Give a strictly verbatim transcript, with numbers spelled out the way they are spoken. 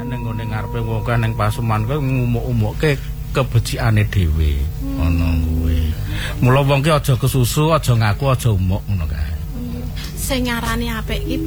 ning ngene ngarepe wong akeh ning Pasuman kowe ngumuk-umukke kebecikane dhewe. Ngono kuwi. Mula wong ki aja kesusu, aja ngaku, aja umuk ngono kae. Sing ngarani apik iki